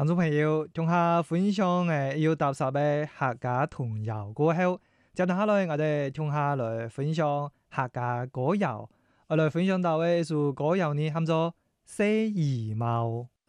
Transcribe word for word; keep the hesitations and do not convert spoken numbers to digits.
聽眾朋友，仲下分享誒要踏實嘅客家童謠過後，接下來我哋仲下來分享客家歌謠，我來分享到嘅一首歌謠呢，喊做《寫衣帽》。